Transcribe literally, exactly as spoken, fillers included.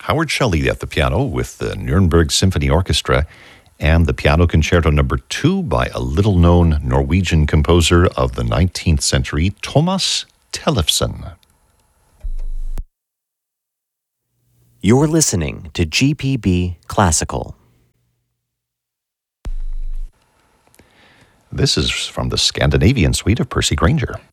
Howard Shelley at the piano with the Nuremberg Symphony Orchestra and the Piano Concerto Number Two by a little-known Norwegian composer of the nineteenth century, Thomas Tellefsen. You're listening to G P B Classical. This is from the Scandinavian suite of Percy Grainger.